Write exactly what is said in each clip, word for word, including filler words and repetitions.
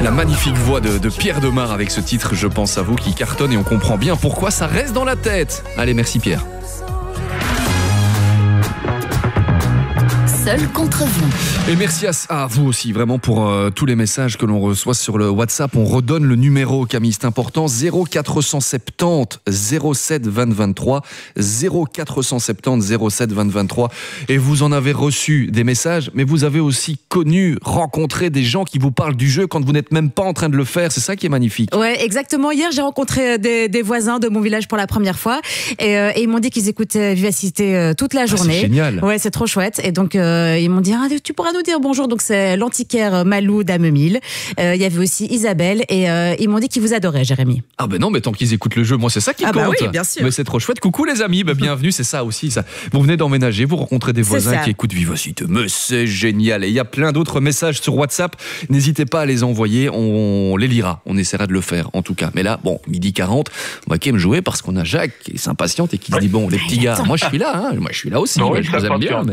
La magnifique voix de, de Pierre Demar avec ce titre, Je pense à vous, qui cartonne et on comprend bien pourquoi ça reste dans la tête. Allez, merci Pierre. Seul contre vous. Et merci à, à vous aussi, vraiment, pour euh, tous les messages que l'on reçoit sur le WhatsApp. On redonne le numéro, Camille, c'est important. zéro quatre cent soixante-dix zéro sept vingt vingt-trois. zéro quatre cent soixante-dix zéro sept vingt vingt-trois. Et vous en avez reçu des messages, mais vous avez aussi connu, rencontré des gens qui vous parlent du jeu quand vous n'êtes même pas en train de le faire. C'est ça qui est magnifique. Ouais, exactement. Hier, j'ai rencontré des, des voisins de mon village pour la première fois. Et, euh, et ils m'ont dit qu'ils écoutaient Vivacité euh, toute la journée. Ah, c'est génial. Ouais, c'est trop chouette. Et donc, euh, ils m'ont dit, ah, tu pourras nous dire bonjour. Donc, c'est l'antiquaire Malou d'Amemille. Euh, il y avait aussi Isabelle. Et euh, ils m'ont dit qu'ils vous adoraient, Jérémy. Ah ben non, mais tant qu'ils écoutent le jeu, moi c'est ça qui ah compte. Bah oui, bien sûr. Mais c'est trop chouette. Coucou les amis, ben bienvenue, c'est ça aussi. Ça. Vous venez d'emménager, vous rencontrez des voisins qui écoutent Vivacité. Mais c'est génial. Et il y a plein d'autres messages sur WhatsApp. N'hésitez pas à les envoyer, on les lira. On essaiera de le faire en tout cas. Mais là, bon, midi quarante, on va quand même jouer parce qu'on a Jacques qui s'impatiente et qui se dit, bon, les petits gars, moi je suis là, hein. Moi je suis là aussi, non, moi, oui, je vous aime bien. Mais...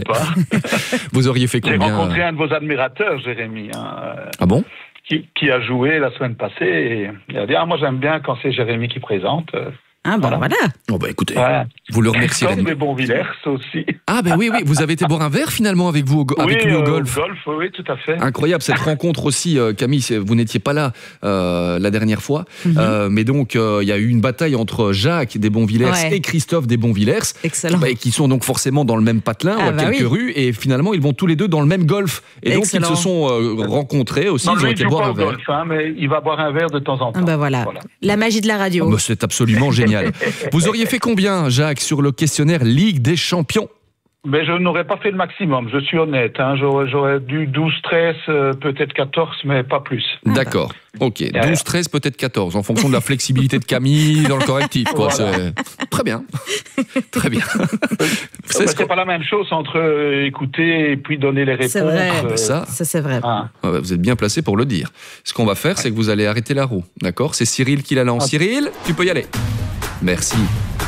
vous auriez fait combien? J'ai rencontré un de vos admirateurs, Jérémy. Hein, ah bon? Qui, qui a joué la semaine passée et il a dit, ah, moi j'aime bien quand c'est Jérémy qui présente. Ah bah voilà. voilà. Oh bah écoutez, voilà. Vous le remerciez. Comme des bons Villers aussi. Ah ben bah oui, oui, vous avez été boire un verre finalement avec vous, au go- oui, avec lui au euh, golf. Au golf, oui, tout à fait. Incroyable cette rencontre aussi, euh, Camille. Vous n'étiez pas là euh, la dernière fois, mm-hmm. euh, mais donc il euh, y a eu une bataille entre Jacques des Bonvillers ouais. et Christophe des Bonvillers, excellent, bah, qui sont donc forcément dans le même patelin, ah, bah quelques oui. rues, et finalement ils vont tous les deux dans le même golf. Et excellent. Donc ils se sont euh, rencontrés aussi. Non, ils lui, ont été il boire un au verre. Golf, hein, mais il va boire un verre de temps en temps. Ah bah voilà. voilà. La magie de la radio. Oh bah c'est absolument génial. Vous auriez fait combien, Jacques, sur le questionnaire Ligue des Champions? Mais je n'aurais pas fait le maximum, je suis honnête. Hein. J'aurais, j'aurais dû douze, treize, euh, peut-être quatorze, mais pas plus. D'accord, ok. douze, treize, peut-être quatorze, en fonction de la flexibilité de Camille dans le correctif. Quoi. Voilà. C'est... Très bien. Très bien. C'est, c'est pas la même chose entre euh, écouter et puis donner les réponses. C'est vrai, euh... ah, ça, ça c'est vrai. Ah. Ah, bah, vous êtes bien placé pour le dire. Ce qu'on va faire, ouais. c'est que vous allez arrêter la roue. D'accord? C'est Cyril qui la lance. Ah. Cyril, tu peux y aller. Merci.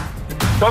Top.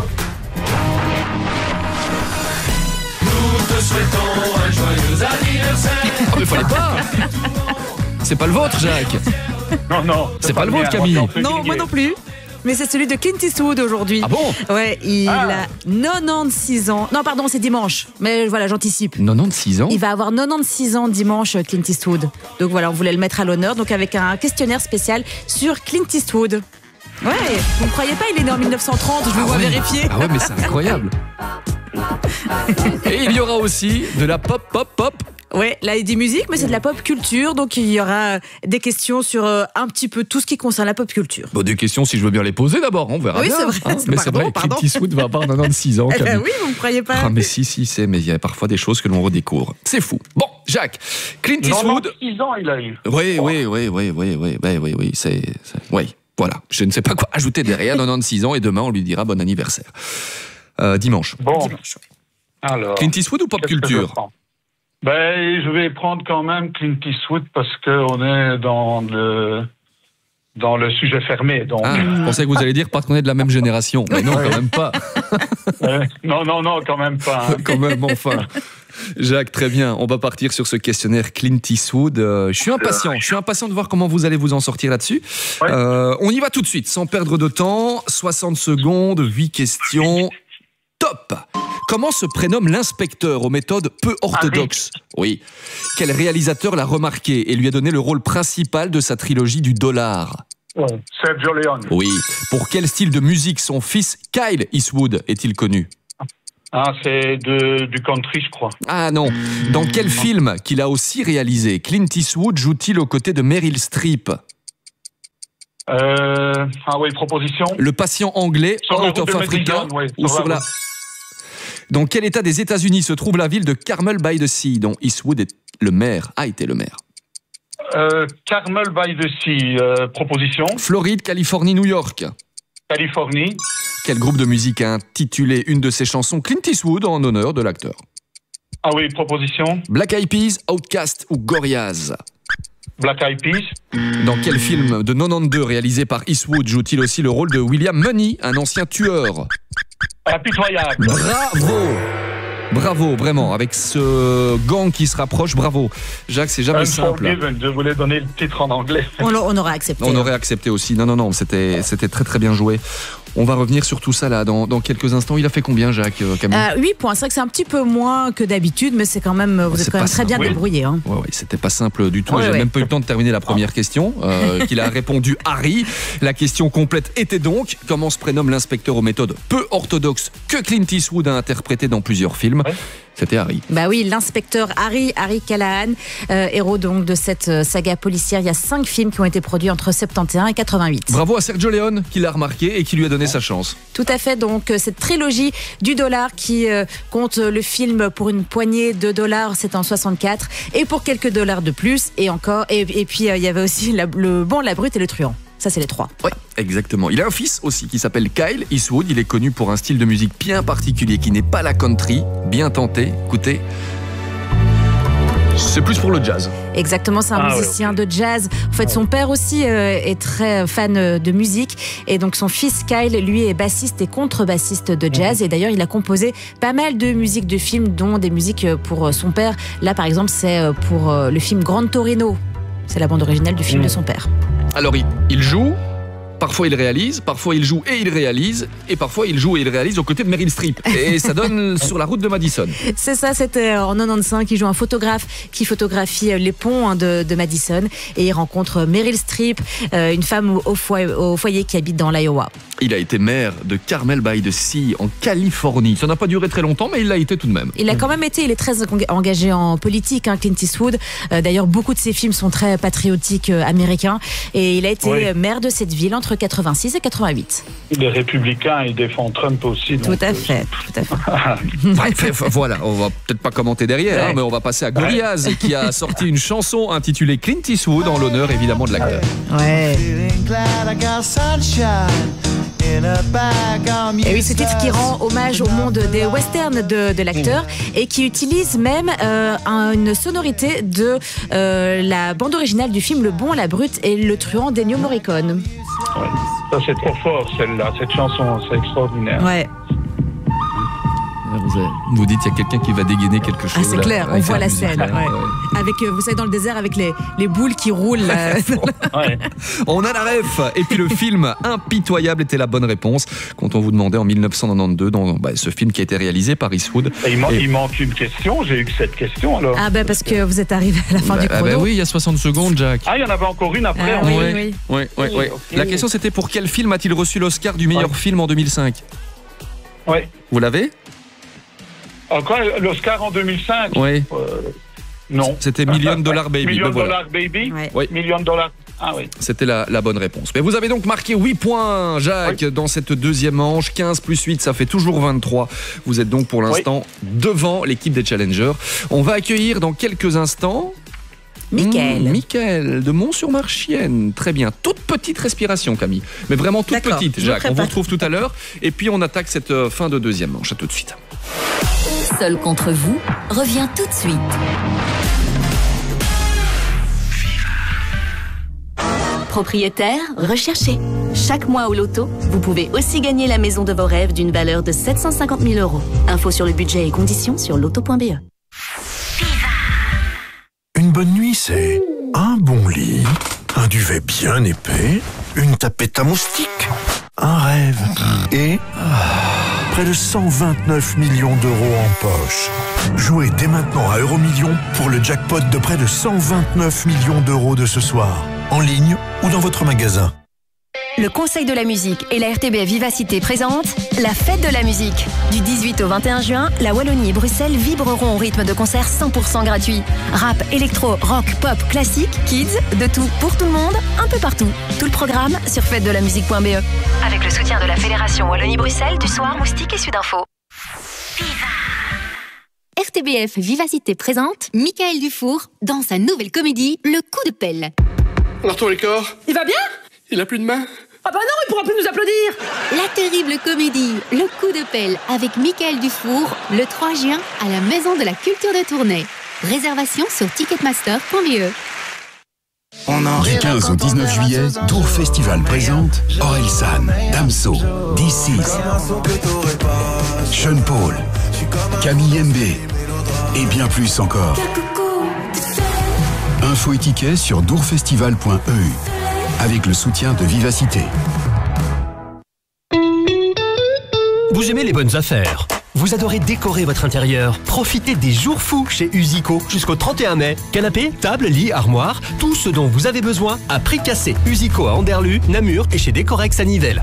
Te souhaitons un joyeux anniversaire. Oh mais fallait pas. C'est pas le vôtre, Jacques. Non, non. C'est, c'est pas, pas le vôtre, Camille. Non, moi non plus. Mais c'est celui de Clint Eastwood aujourd'hui. Ah bon? Ouais, il ah. a quatre-vingt-seize ans. Non, pardon, c'est dimanche. Mais voilà, j'anticipe. quatre-vingt-seize ans? Il va avoir quatre-vingt-seize ans dimanche, Clint Eastwood. Donc voilà, on voulait le mettre à l'honneur. Donc avec un questionnaire spécial sur Clint Eastwood. Ouais, vous ne croyez pas, il est né en dix-neuf cent trente, je vous ah vois ouais. vérifier. Ah ouais, mais c'est incroyable. Et il y aura aussi de la pop, pop, pop. Ouais, là il dit musique, mais c'est de la pop culture, donc il y aura des questions sur euh, un petit peu tout ce qui concerne la pop culture. Bon, des questions si je veux bien les poser d'abord, on verra oui, bien. C'est vrai, hein. c'est mais pardon, c'est vrai, pardon. Clint Eastwood va avoir quatre-vingt-seize ans. Eh ben oui, vous ne croyez pas? Ah mais si, si, c'est, mais il y a parfois des choses que l'on redécouvre. C'est fou. Bon, Jacques, Clint Eastwood. quatre-vingt-six ans il a eu. Oui, oui, oui, oui, oui, oui, oui, oui, oui, c'est, c'est... oui. Voilà, je ne sais pas quoi ajouter derrière, quatre-vingt-seize ans, et demain on lui dira bon anniversaire. Euh, dimanche. Bon. Dimanche. Alors, Clint Eastwood ou pop culture? je, ben, je vais prendre quand même Clint Eastwood parce qu'on est dans le, dans le sujet fermé. Donc... Ah, je pensais que vous alliez dire parce qu'on est de la même génération. Mais non, quand même pas. euh, non, non, non, quand même pas. Hein. Quand même, enfin. Jacques, très bien. On va partir sur ce questionnaire Clint Eastwood. Euh, je suis impatient. Je suis impatient de voir comment vous allez vous en sortir là-dessus. Ouais. Euh, on y va tout de suite, sans perdre de temps. soixante secondes, huit questions. Top! Comment se prénomme l'inspecteur aux méthodes peu orthodoxes? Oui. Quel réalisateur l'a remarqué et lui a donné le rôle principal de sa trilogie du dollar? Ouais. Sergio Leone. Oui. Pour quel style de musique son fils Kyle Eastwood est-il connu? Ah, c'est de, du country, je crois. Ah non. Dans quel film qu'il a aussi réalisé, Clint Eastwood joue-t-il aux côtés de Meryl Streep? Euh, ah oui, proposition. Le patient anglais, sur Out of Africa, ouais, ou sur la... Dans quel état des États-Unis se trouve la ville de Carmel by the Sea, dont Eastwood est le maire, a été le maire? euh, Carmel by the Sea, euh, proposition. Floride, Californie, New York. Californie. Quel groupe de musique a intitulé une de ses chansons Clint Eastwood en honneur de l'acteur? Ah oui, proposition. Black Eyed Peas, Outkast ou Gorillaz? Black Eyed Peas. Dans quel film de quatre-vingt-douze réalisé par Eastwood joue-t-il aussi le rôle de William Money, un ancien tueur? Impitoyable. Bravo! Bravo, vraiment, avec ce gang qui se rapproche, bravo. Jacques, c'est jamais simple. Unforgiven, je voulais donner le titre en anglais. On, on aurait accepté. On aurait accepté aussi. Non, non, non, c'était, c'était très très bien joué. On va revenir sur tout ça là dans, dans quelques instants. Il a fait combien, Jacques, Camille? euh, huit points. C'est vrai que c'est un petit peu moins que d'habitude, mais c'est quand même, vous c'est êtes quand même très simple. bien Oui. débrouillé. Hein. Ouais, ouais, c'était pas simple du tout. Ouais, J'ai ouais. même pas eu le temps de terminer la première question, euh, qu'il a répondu Harry. La question complète était donc: comment se prénomme l'inspecteur aux méthodes peu orthodoxes que Clint Eastwood a interprété dans plusieurs films? Ouais. C'était Harry. Bah oui, l'inspecteur Harry, Harry Callahan, euh, héros donc de cette euh, saga policière. Il y a cinq films qui ont été produits entre soixante et onze et quatre-vingt-huit. Bravo à Sergio Leone qui l'a remarqué et qui lui a donné sa chance. Tout à fait, donc euh, cette trilogie du dollar qui euh, compte le film pour une poignée de dollars, c'est en soixante-quatre, et pour quelques dollars de plus, et encore, et, et puis euh, il y avait aussi la, le bon, la brute et le truand. Ça, c'est les trois. Oui, exactement. Il a un fils aussi qui s'appelle Kyle Eastwood. Il est connu pour un style de musique bien particulier qui n'est pas la country. Bien tenté. Écoutez, c'est plus pour le jazz. Exactement, c'est un Ah, musicien ouais, de jazz. En fait, son père aussi euh, est très fan de musique. Et donc, son fils Kyle, lui, est bassiste et contrebassiste de jazz. Et d'ailleurs, il a composé pas mal de musiques de films, dont des musiques pour son père. Là, par exemple, c'est pour le film Grand Torino. C'est la bande originale du film Mmh. de son père. Alors, il, il joue, parfois il réalise, parfois il joue et il réalise, et parfois il joue et il réalise aux côtés de Meryl Streep. Et ça donne Sur la route de Madison. C'est ça, c'était en quatre-vingt-quinze. Il joue un photographe qui photographie les ponts hein, de, de Madison. Et il rencontre Meryl Streep, euh, une femme au foyer, au foyer qui habite dans l'Iowa. Il a été maire de Carmel by the Sea en Californie. Ça n'a pas duré très longtemps, mais il l'a été tout de même. Il a quand même été, il est très engagé en politique, hein, Clint Eastwood. Euh, D'ailleurs, beaucoup de ses films sont très patriotiques euh, américains. Et il a été Oui. maire de cette ville entre quatre-vingt-six et quatre-vingt-huit. Il est républicain, il défend Trump aussi. Tout donc, à euh, fait, tout à fait. Bref, voilà, on va peut-être pas commenter derrière, hein, Ouais. mais on va passer à Gorillaz qui a sorti une chanson intitulée Clint Eastwood en l'honneur évidemment de l'acteur. Ouais. Feeling glad I got sunshine in a bag. I'm Et oui, ce titre qui rend hommage au monde des westerns de, de l'acteur et qui utilise même euh, un- une sonorité de euh, la bande originale du film Le Bon, la Brute et le Truand d'Ennio Morricone. ouais. Ça, c'est trop fort, celle-là. Cette chanson, c'est extraordinaire. Ouais. Vous, avez- vous dites qu'il y a quelqu'un qui va dégainer quelque chose. Ah, c'est là, clair, on avec voit la musique, scène. là, Ouais. ouais. Avec, euh, vous savez, dans le désert, avec les, les boules qui roulent. là. Ouais. On a la ref. Et puis le film Impitoyable était la bonne réponse quand on vous demandait en mille neuf cent quatre-vingt-douze dans bah, ce film qui a été réalisé par Eastwood. Et il, man- Et- il manque une question. J'ai eu que cette question alors. Ah ben parce que vous êtes arrivé à la fin Bah, du ah chrono. bah oui, il y a soixante secondes, Jack. Ah, il y en avait encore une après. Ah, en oui, fait. oui. Ouais, ouais, ouais. Ok. La question c'était pour quel film a-t-il reçu l'Oscar du meilleur Ouais. film en deux mille cinq? Ouais. Vous l'avez? Encore l'Oscar en deux mille cinq. Oui. Euh, non. C'était Million Dollar Baby. Million Ben voilà. Dollar Baby. Ouais. Oui. Million Dollar. Ah oui. C'était la, la bonne réponse. Mais vous avez donc marqué huit points, Jacques, dans cette deuxième manche. quinze plus huit, ça fait toujours vingt-trois. Vous êtes donc pour l'instant devant l'équipe des Challengers. On va accueillir dans quelques instants... Mickaël. Mmh, Mickaël de Mont-sur-Marchienne. Très bien. Toute petite respiration, Camille. Mais vraiment toute D'accord, petite, je me Jacques. On vous prépare. retrouve tout à l'heure. Et puis on attaque cette euh, fin de deuxième manche. À tout de suite. Seul contre vous revient tout de suite. Propriétaire, recherché. Chaque mois au loto, vous pouvez aussi gagner la maison de vos rêves d'une valeur de sept cent cinquante mille euros. Info sur le budget et conditions sur loto point b e. Une bonne nuit, c'est un bon lit, un duvet bien épais, une tapette à moustiques, un rêve et près de cent vingt-neuf millions d'euros en poche. Jouez dès maintenant à Euromillions pour le jackpot de près de cent vingt-neuf millions d'euros de ce soir, en ligne ou dans votre magasin. Le Conseil de la musique et la R T B F Vivacité présentent la Fête de la musique. Du dix-huit au vingt et un juin, la Wallonie et Bruxelles vibreront au rythme de concerts cent pour cent gratuits. Rap, électro, rock, pop, classique, kids, de tout pour tout le monde, un peu partout. Tout le programme sur fête de la musique point b e. Avec le soutien de la Fédération Wallonie-Bruxelles, du Soir, Moustique et Sudinfo. R T B F Vivacité présente Mickaël Dufour dans sa nouvelle comédie Le coup de pelle. Alors ton corps, Il va bien? il a plus de main. Ah bah non, il pourra plus nous applaudir. La terrible comédie Le coup de pelle avec Mickaël Dufour le trois juin à la Maison de la Culture de Tournai. Réservation sur ticketmaster point b e. Du quinze au dix-neuf juillet, Dour Festival présente Orelsan, Damso, D six, Sean Paul, Camille M B et bien plus encore. Infos et tickets sur dourfestival point e u avec le soutien de Vivacité. Vous aimez les bonnes affaires? Vous adorez décorer votre intérieur? Profitez des jours fous chez Usico jusqu'au trente et un mai. Canapé, table, lit, armoire, tout ce dont vous avez besoin à prix cassé. Usico à Anderlu, Namur et chez Décorex à Nivelles.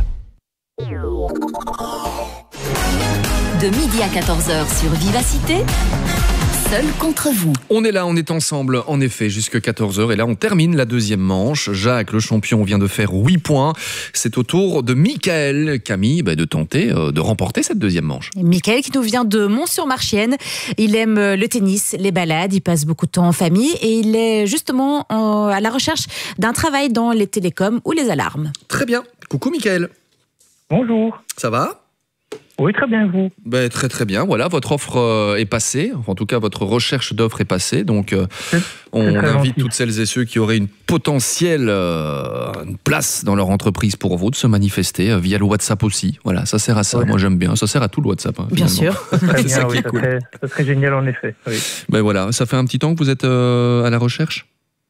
De midi à quatorze heures sur Vivacité, seul contre vous. On est là, on est ensemble, en effet, jusqu'à quatorze heures. Et là, on termine la deuxième manche. Jacques, le champion, vient de faire huit points. C'est au tour de Michael, Camille, bah, de tenter euh, de remporter cette deuxième manche. Michael qui nous vient de Mont-sur-Marchienne. Il aime le tennis, les balades, il passe beaucoup de temps en famille et il est justement en, à la recherche d'un travail dans les télécoms ou les alarmes. Très bien. Coucou Michael. Bonjour. Ça va ? Oui, très bien, vous. Ben, très très bien, voilà, votre offre euh, est passée, en tout cas votre recherche d'offre est passée, donc euh, on invite toutes celles et ceux qui auraient une potentielle euh, une place dans leur entreprise pour vous de se manifester euh, via le WhatsApp aussi, voilà, ça sert à ça, ouais. Moi j'aime bien, ça sert à tout le WhatsApp. Hein, bien sûr. Très bien, oui, ça, cool. serait, ça serait génial en effet. Oui. Ben voilà, ça fait un petit temps que vous êtes euh, à la recherche ?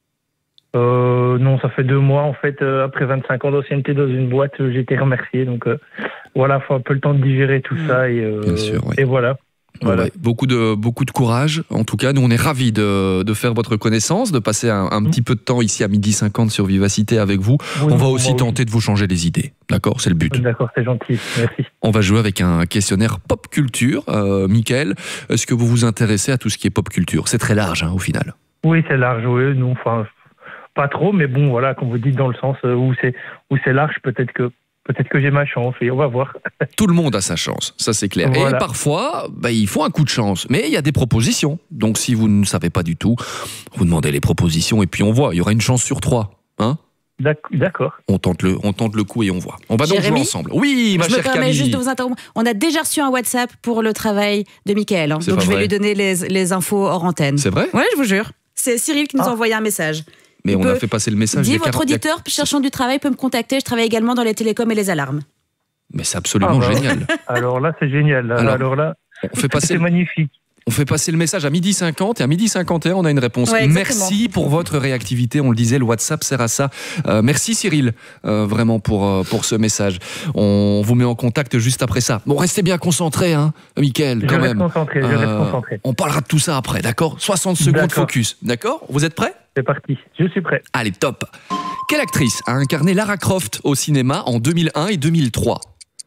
Euh, non, ça fait deux mois en fait. Euh, après vingt-cinq ans d'ancienneté dans une boîte, euh, j'ai été remercié. Donc euh, voilà, faut un peu le temps de digérer tout mmh. ça et, euh, Bien sûr, oui. et voilà. Voilà. Ouais, beaucoup de beaucoup de courage. En tout cas, nous on est ravis de, de faire votre connaissance, de passer un, un mmh. petit peu de temps ici à midi cinquante sur Vivacité avec vous. Oui, on va aussi oui. tenter de vous changer les idées. D'accord, c'est le but. D'accord, c'est gentil. Merci. On va jouer avec un questionnaire pop culture. Euh, Michael, est-ce que vous vous intéressez à tout ce qui est pop culture ? C'est très large, hein, au final. Oui, c'est large. Oui, nous, enfin. Pas trop, mais bon, voilà, comme vous dites, dans le sens où c'est où c'est large, peut-être que peut-être que j'ai ma chance, et on va voir. Tout le monde a sa chance, ça c'est clair. Voilà. Et parfois, bah, il faut un coup de chance, mais il y a des propositions. Donc si vous ne savez pas du tout, vous demandez les propositions et puis on voit. Il y aura une chance sur trois, hein ? D'accord. On tente le, on tente le coup et on voit. On va donc Jérémy, jouer ensemble. Oui, ma chère Camille. Je me permets juste de vous interrompre. On a déjà reçu un WhatsApp pour le travail de Michael, hein, donc je vais vrai. lui donner les les infos hors antenne. C'est vrai ? Ouais, je vous jure. C'est Cyril qui nous ah. a envoyé un message. Mais il on peut, a fait passer le message. Dis votre auditeur cherchant du travail peut me contacter. Je travaille également dans les télécoms et les alarmes. Mais c'est absolument ah bah, génial. Alors là, c'est génial. Alors, alors là, on fait passer, c'est magnifique. On fait passer le message à midi cinquante et à midi cinquante et un, on a une réponse. Ouais, merci pour votre réactivité. On le disait, le WhatsApp sert à ça. Euh, merci Cyril, euh, vraiment pour, euh, pour ce message. On vous met en contact juste après ça. Bon, restez bien concentrés, hein, Mickaël, quand je même. Reste concentré, je euh, reste concentré. On parlera de tout ça après, d'accord ? soixante secondes focus, d'accord ? Vous êtes prêts ? C'est parti, je suis prêt. Allez, top. Quelle actrice a incarné Lara Croft au cinéma en deux mille un et deux mille trois ?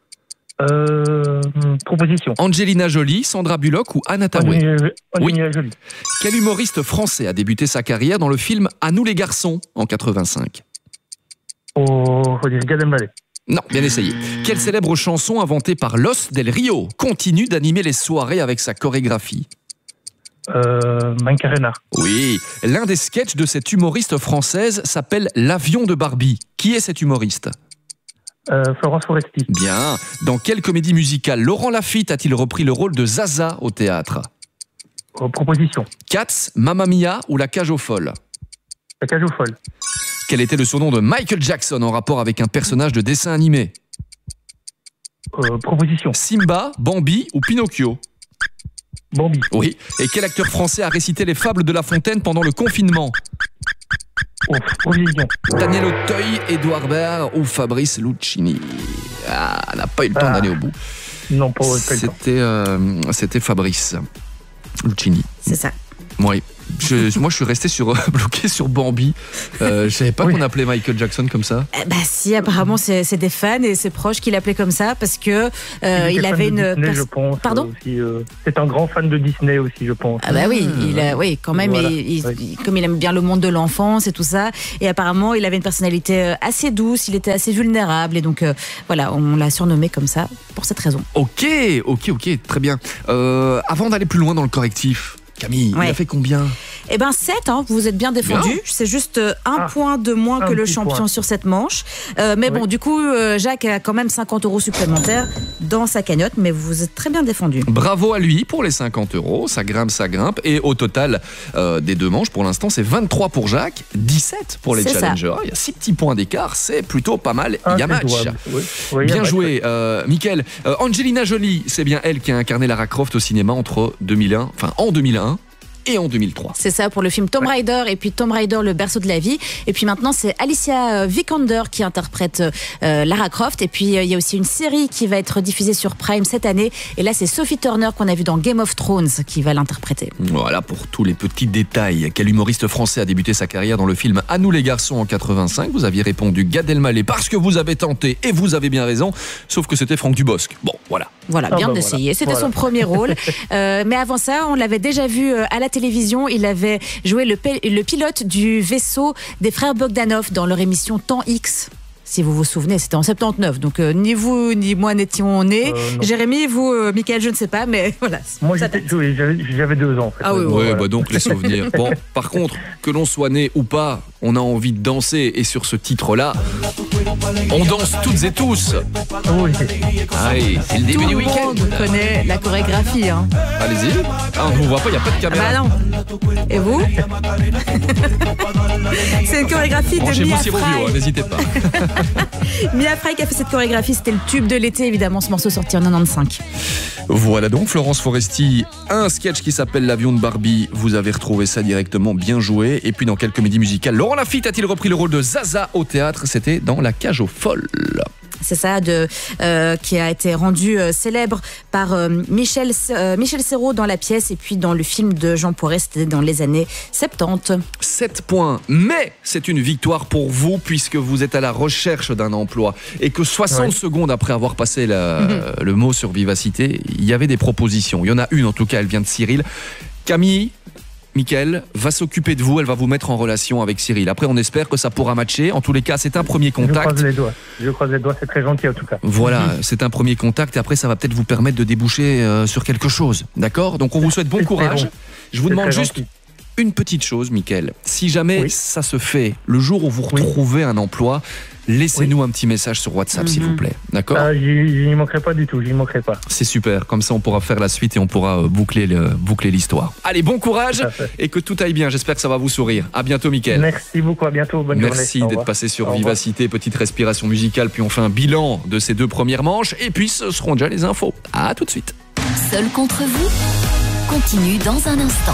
Euh, proposition. Angelina Jolie, Sandra Bullock ou Anna Tawai ? Angelina oui. Jolie. Quel humoriste français a débuté sa carrière dans le film À nous les garçons en quatre-vingt-cinq ? Oh, faut dire Gad Elmaleh. Non, bien essayé. Quelle célèbre chanson inventée par Los Del Rio continue d'animer les soirées avec sa chorégraphie ? Euh, Macarena. Oui, l'un des sketchs de cette humoriste française s'appelle L'avion de Barbie. Qui est cet humoriste ? Euh, Florence Foresti. Bien. Dans quelle comédie musicale Laurent Lafitte a-t-il repris le rôle de Zaza au théâtre ? euh, Proposition. Cats, Mamma Mia ou La Cage aux folles ? La Cage aux folles. Quel était le surnom de Michael Jackson en rapport avec un personnage de dessin animé ? euh, Proposition. Simba, Bambi ou Pinocchio ? Bambi. Oui. Et quel acteur français a récité les fables de La Fontaine pendant le confinement ? Oh, provision. Daniel Auteuil, Édouard Baird ou Fabrice Lucchini. Ah, on n'a pas eu le temps ah. d'aller au bout. Non, pas, pas C'était, euh, c'était Fabrice Lucchini. C'est ça. Oui. Je, moi, je suis resté sur, bloqué sur Bambi. Euh, je ne savais pas oui. qu'on appelait Michael Jackson comme ça. Eh bah si, apparemment, c'est, c'est des fans et c'est proches qui l'appelaient comme ça parce que euh, il, il avait une. Disney, pers- je pense. Pardon. Aussi, euh, c'est un grand fan de Disney aussi, je pense. Ah bah oui, il a, oui, quand même. Voilà. Il, il, oui. il, comme il aime bien le monde de l'enfance et tout ça, et apparemment, il avait une personnalité assez douce. Il était assez vulnérable et donc euh, voilà, on l'a surnommé comme ça pour cette raison. Ok, ok, ok, très bien. Euh, avant d'aller plus loin dans le correctif. Camille, ouais. il a fait combien ? Eh ben sept, hein, vous êtes bien défendu. Bien. C'est juste euh, un Ah, point de moins un que le petit champion point. sur cette manche. Euh, mais bon, Oui. du coup, euh, Jacques a quand même cinquante euros supplémentaires dans sa cagnotte, mais vous êtes très bien défendu. Bravo à lui pour les cinquante euros. Ça grimpe, ça grimpe. Et au total euh, des deux manches, pour l'instant, c'est vingt-trois pour Jacques, dix-sept pour les C'est ça. challengers. Il y a six petits poins d'écart. C'est plutôt pas mal. Ah, Il y a c'est match. jouable. Oui. Oui, il y a Bien match, joué, euh, Mickaël. Euh, Angelina Jolie, c'est bien elle qui a incarné Lara Croft au cinéma entre deux mille un, enfin en deux mille un et en deux mille trois. C'est ça pour le film Tomb Raider et puis Tomb Raider, le berceau de la vie. Et puis maintenant, c'est Alicia euh, Vikander qui interprète euh, Lara Croft. Et puis, euh, il y a aussi une série qui va être diffusée sur Prime cette année. Et là, c'est Sophie Turner qu'on a vu dans Game of Thrones qui va l'interpréter. Voilà pour tous les petits détails. Quel humoriste français a débuté sa carrière dans le film À nous les garçons en quatre-vingt-cinq? Vous aviez répondu Gad Elmaleh parce que vous avez tenté et vous avez bien raison. Sauf que c'était Franck Dubosc. Bon, voilà. Voilà, Ah bien bah d'essayer. voilà. C'était Voilà. son premier rôle. Euh, mais avant ça, on l'avait déjà vu euh, à la télévision. Il avait joué le, pe- le pilote du vaisseau des frères Bogdanov dans leur émission Temps X. Si vous vous souvenez, c'était en soixante-dix-neuf. Donc, euh, ni vous ni moi n'étions nés. Euh, non. Jérémy, vous, euh, Mickaël, je ne sais pas, mais voilà. Moi, Ça j'étais, oui, j'avais, j'avais deux ans. En fait. Ah oui, oui. Ouais, Voilà. bah donc les souvenirs. Bon, par contre, que l'on soit né ou pas, on a envie de danser. Et sur ce titre-là, on danse toutes et tous. Oui. Allez, c'est le début Tout du le week-end. monde connaît la chorégraphie. Hein. Allez-y. Ah, on ne vous voit pas, il n'y a pas de Ah caméra. bah non. Et vous? C'est une chorégraphie de Branchez-vous Mia si vos vieux, hein, Fry. n'hésitez pas. Mia Fry qui a fait cette chorégraphie. C'était le tube de l'été, évidemment, ce morceau sorti en quatre-vingt-quinze. Voilà donc Florence Foresti, un sketch qui s'appelle L'avion de Barbie, vous avez retrouvé ça directement, bien joué. Et puis dans quelle comédie musicale Laurent Lafitte a-t-il repris le rôle de Zaza au théâtre? C'était dans La Cage aux Folles. C'est ça, de, euh, qui a été rendu euh, célèbre par euh, Michel, euh, Michel Serrault dans la pièce et puis dans le film de Jean Poiret, c'était dans les années soixante-dix. sept points, mais c'est une victoire pour vous puisque vous êtes à la recherche d'un emploi et que soixante Ouais. secondes après avoir passé la- mm-hmm. le mot sur Vivacité, il y avait des propositions. Il y en a une en tout cas, elle vient de Cyril. Camille, Mickaël va s'occuper de vous, elle va vous mettre en relation avec Cyril. Après, on espère que ça pourra matcher. En tous les cas, c'est un premier Je contact. croise les doigts. Je croise les doigts, c'est très gentil en tout cas. Voilà, c'est un premier contact et après ça va peut-être vous permettre de déboucher euh, sur quelque chose. D'accord? Donc on vous souhaite bon courage. Je vous C'est demande très juste gentil. une petite chose, Mickaël. Si jamais Oui. ça se fait, le jour où vous retrouvez un emploi, laissez-nous un petit message sur WhatsApp, Mhm. s'il vous plaît. D'accord? Ah, j'y, j'y manquerai pas du tout, j'y manquerai pas. C'est super. Comme ça, on pourra faire la suite et on pourra euh, boucler, le, boucler l'histoire. Allez, bon courage Tout à fait. et que tout aille bien. J'espère que ça va vous sourire. À bientôt, Mickaël. Merci beaucoup, à bientôt, bonne journée. Merci Au d'être revoir. passé sur Au revoir. Vivacité, petite respiration musicale, puis on fait un bilan de ces deux premières manches, et puis ce seront déjà les infos. À tout de suite. Seul contre vous continue dans un instant.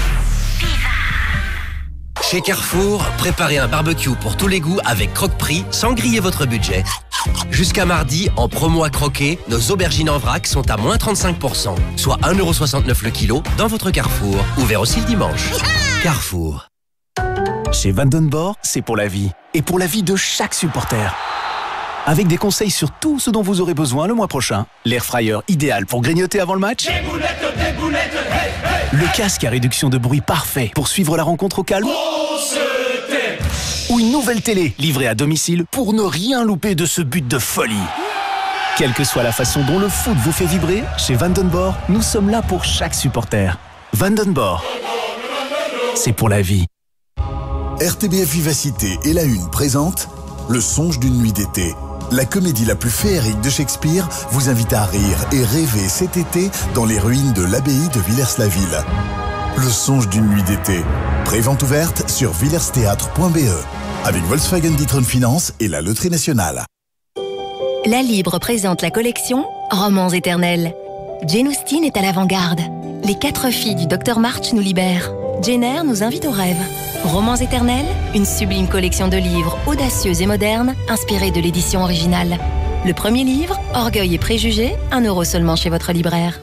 Chez Carrefour, préparez un barbecue pour tous les goûts avec Croque-Prix sans griller votre budget. Jusqu'à mardi, en promo à croquer, nos aubergines en vrac sont à moins trente-cinq pour cent, soit un euro soixante-neuf le kilo dans votre Carrefour. Ouvert aussi le dimanche. Carrefour. Chez Vandenborg, c'est pour la vie. Et pour la vie de chaque supporter. Avec des conseils sur tout ce dont vous aurez besoin le mois prochain. L'air fryer idéal pour grignoter avant le match. Des boulettes, des boulettes, hey, hey. Le casque à réduction de bruit parfait pour suivre la rencontre au calme. On se tait. Ou une nouvelle télé livrée à domicile pour ne rien louper de ce but de folie. Quelle que soit la façon dont le foot vous fait vibrer, chez Vandenborg, nous sommes là pour chaque supporter. Vandenborg, c'est pour la vie. R T B F Vivacité et La Une présente Le songe d'une nuit d'été. La comédie la plus féerique de Shakespeare vous invite à rire et rêver cet été dans les ruines de l'abbaye de Villers-la-Ville. Le songe d'une nuit d'été. Prévente ouverte sur villersthéâtre point b e avec Volkswagen D'Ieteren Finance et la Loterie Nationale. La Libre présente la collection Romans éternels. Jane Austen est à l'avant-garde. Les quatre filles du docteur March nous libèrent. Jane Eyre nous invite au rêve. Romans éternels, une sublime collection de livres audacieux et modernes, inspirés de l'édition originale. Le premier livre, Orgueil et préjugés, un euro seulement chez votre libraire.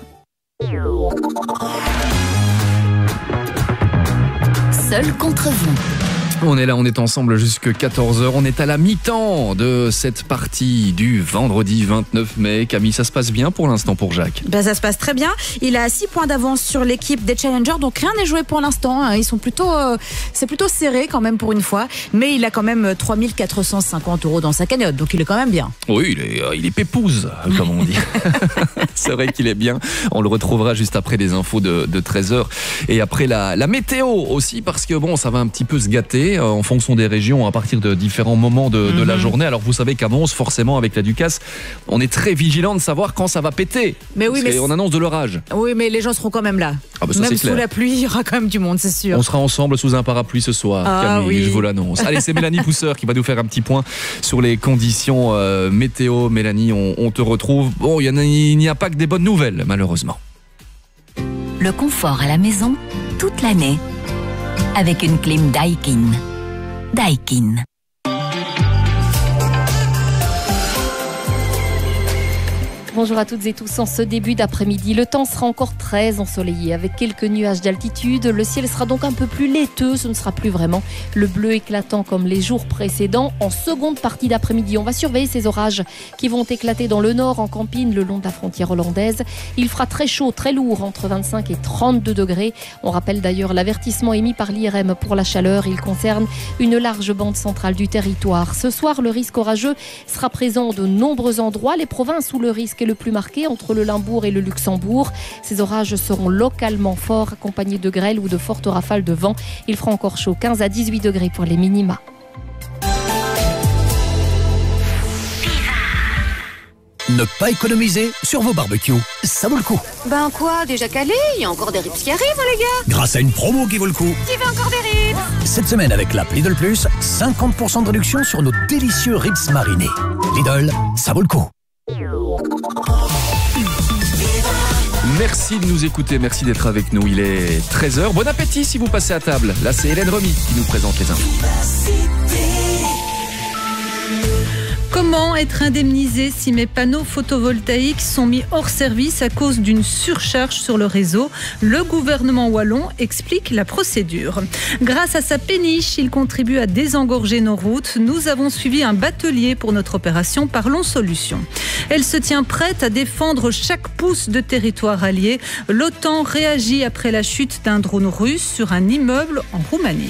Seul contre vous. On est là, on est ensemble jusqu'à quatorze heures. On est à la mi-temps de cette partie du vendredi vingt-neuf mai. Camille, ça se passe bien pour l'instant pour Jacques? Ben, ça se passe très bien. Il a six points d'avance sur l'équipe des Challengers, donc rien n'est joué pour l'instant. Ils sont plutôt, euh, c'est plutôt serré quand même pour une fois. Mais il a quand même trois mille quatre cent cinquante euros dans sa cagnotte, donc il est quand même bien. Oui, il est, euh, il est pépouze, comme on dit. C'est vrai qu'il est bien. On le retrouvera juste après les infos de, de treize heures. Et après la, la météo aussi, parce que bon, ça va un petit peu se gâter euh, en fonction des régions à partir de différents moments de, mm-hmm. de la journée. Alors vous savez qu'à Mons, forcément, avec la Ducasse, on est très vigilant de savoir quand ça va péter. Mais oui, mais on annonce de l'orage. Oui, mais les gens seront quand même là. Ah bah ça, même sous la pluie, il y aura quand même du monde, c'est sûr. On sera ensemble sous un parapluie ce soir, ah, Camille, oui. je vous l'annonce. Allez, c'est Mélanie Pousseur qui va nous faire un petit point sur les conditions euh, météo. Mélanie, on, on te retrouve. Bon, il n'y a, a pas que des bonnes nouvelles, malheureusement. Le confort à la maison, toute l'année, avec une clim Daikin. Daikin. Bonjour à toutes et tous. En ce début d'après-midi, le temps sera encore très ensoleillé avec quelques nuages d'altitude. Le ciel sera donc un peu plus laiteux. Ce ne sera plus vraiment le bleu éclatant comme les jours précédents. En seconde partie d'après-midi, on va surveiller ces orages qui vont éclater dans le nord, en Campine, le long de la frontière hollandaise. Il fera très chaud, très lourd, entre vingt-cinq et trente-deux degrés. On rappelle d'ailleurs l'avertissement émis par l'I R M pour la chaleur. Il concerne une large bande centrale du territoire. Ce soir, le risque orageux sera présent de nombreux endroits. Les provinces où le risque est le plus marqué, entre le Limbourg et le Luxembourg. Ces orages seront localement forts, accompagnés de grêle ou de fortes rafales de vent. Il fera encore chaud, quinze à dix-huit degrés pour les minima. Ne pas économiser sur vos barbecues, ça vaut le coup. Ben quoi, déjà calé? Il y a encore des ribs qui arrivent, les gars. Grâce à une promo qui vaut le coup. Qui veut encore des ribs? Cette semaine avec l'app Lidl Plus, cinquante pour cent de réduction sur nos délicieux ribs marinés. Lidl, ça vaut le coup. Merci de nous écouter, merci d'être avec nous. Il est treize heures. Bon appétit si vous passez à table. Là, c'est Hélène Remy qui nous présente les infos. Comment être indemnisé si mes panneaux photovoltaïques sont mis hors service à cause d'une surcharge sur le réseau? Le gouvernement wallon explique la procédure. Grâce à sa péniche, il contribue à désengorger nos routes. Nous avons suivi un batelier pour notre opération Parlons Solutions. Elle se tient prête à défendre chaque pouce de territoire allié. L'OTAN réagit après la chute d'un drone russe sur un immeuble en Roumanie.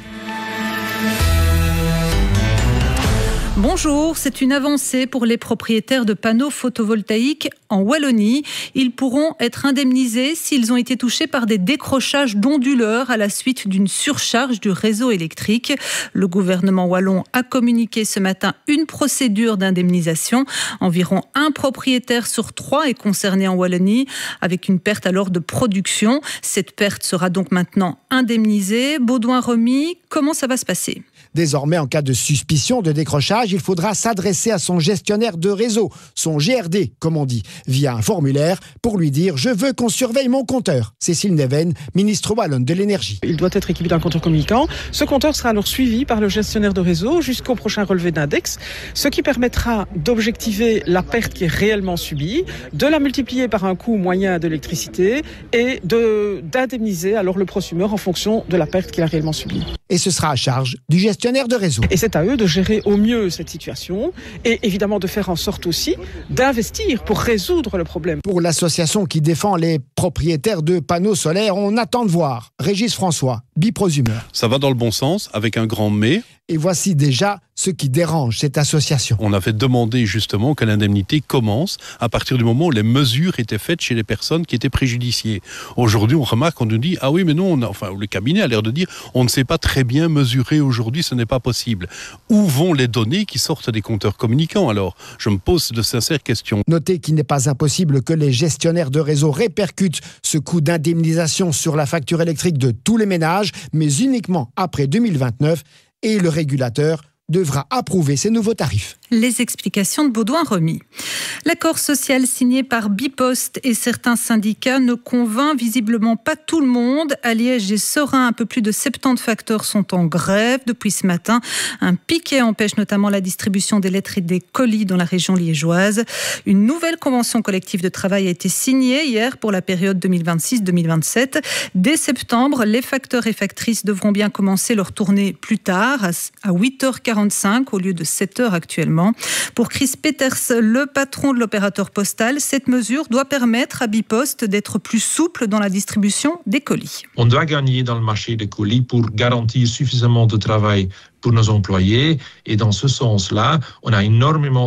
Bonjour, c'est une avancée pour les propriétaires de panneaux photovoltaïques en Wallonie. Ils pourront être indemnisés s'ils ont été touchés par des décrochages d'onduleurs à la suite d'une surcharge du réseau électrique. Le gouvernement wallon a communiqué ce matin une procédure d'indemnisation. Environ un propriétaire sur trois est concerné en Wallonie, avec une perte alors de production. Cette perte sera donc maintenant indemnisée. Baudouin-Remy, comment ça va se passer ? Désormais, en cas de suspicion de décrochage, il faudra s'adresser à son gestionnaire de réseau, son G R D, comme on dit, via un formulaire pour lui dire « Je veux qu'on surveille mon compteur ». Cécile Neven, ministre wallonne de l'énergie. Il doit être équipé d'un compteur communicant. Ce compteur sera alors suivi par le gestionnaire de réseau jusqu'au prochain relevé d'index, ce qui permettra d'objectiver la perte qui est réellement subie, de la multiplier par un coût moyen d'électricité et de, d'indemniser alors le prosumeur en fonction de la perte qu'il a réellement subie. Et ce sera à charge du gestionnaire de réseau. Et c'est à eux de gérer au mieux cette situation et évidemment de faire en sorte aussi d'investir pour résoudre le problème. Pour l'association qui défend les propriétaires de panneaux solaires, on attend de voir. Régis François, Biprosumeur. Ça va dans le bon sens, avec un grand mais. Et voici déjà ce qui dérange cette association. On avait demandé justement que l'indemnité commence à partir du moment où les mesures étaient faites chez les personnes qui étaient préjudiciées. Aujourd'hui, on remarque, on nous dit, ah oui, mais non, on a, enfin, le cabinet a l'air de dire, on ne sait pas très bien mesurer aujourd'hui, ce n'est pas possible. Où vont les données qui sortent des compteurs communicants alors? Je me pose de sincères questions. Notez qu'il n'est pas impossible que les gestionnaires de réseau répercutent ce coût d'indemnisation sur la facture électrique de tous les ménages, mais uniquement après deux mille vingt-neuf, et le régulateur devra approuver ces nouveaux tarifs. Les explications de Baudouin Remy. L'accord social signé par Bipost et certains syndicats ne convainc visiblement pas tout le monde. À Liège et Sorin, un peu plus de soixante-dix facteurs sont en grève depuis ce matin. Un piquet empêche notamment la distribution des lettres et des colis dans la région liégeoise. Une nouvelle convention collective de travail a été signée hier pour la période deux mille vingt-six deux mille vingt-sept. Dès septembre, les facteurs et factrices devront bien commencer leur tournée plus tard, à huit heures quarante-cinq au lieu de sept heures actuellement. Pour Chris Peters, le patron de l'opérateur postal, cette mesure doit permettre à Bipost d'être plus souple dans la distribution des colis. On doit gagner dans le marché des colis pour garantir suffisamment de travail pour nos employés. Et dans ce sens-là, on a énormément